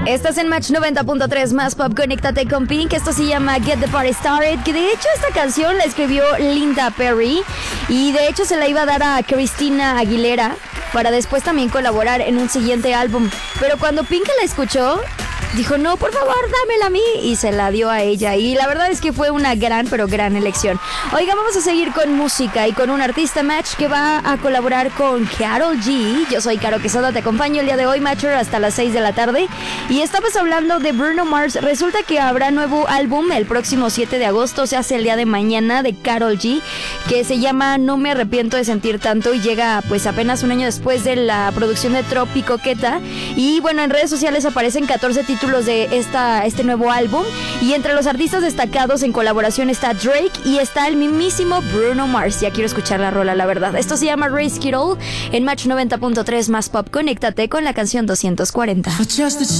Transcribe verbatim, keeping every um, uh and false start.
Estás en Match noventa punto tres más Pop, conéctate con Pink. Esto se llama Get the Party Started, que de hecho esta canción la escribió Linda Perry y de hecho se la iba a dar a Christina Aguilera para después también colaborar en un siguiente álbum. Pero cuando Pink la escuchó, dijo, no, por favor, dámela a mí, y se la dio a ella. Y la verdad es que fue una gran, pero gran elección. Oiga, vamos a seguir con música y con un artista Match que va a colaborar con Karol G. Yo soy Caro Quesada, te acompaño el día de hoy, Matcher, hasta las seis de la tarde. Y estamos hablando de Bruno Mars. Resulta que habrá nuevo álbum el próximo siete de agosto, se hace el día de mañana, de Karol G, que se llama No me arrepiento de sentir tanto, y llega pues apenas un año después de la producción de Tropicoqueta. Y bueno, en redes sociales aparecen catorce títulos de esta, este nuevo álbum, y entre los artistas destacados en colaboración está Drake y está el mismísimo Bruno Mars. Ya quiero escuchar la rola, la verdad. Esto se llama Risk It All en Match noventa punto tres más Pop. Conéctate con la canción doscientos cuarenta.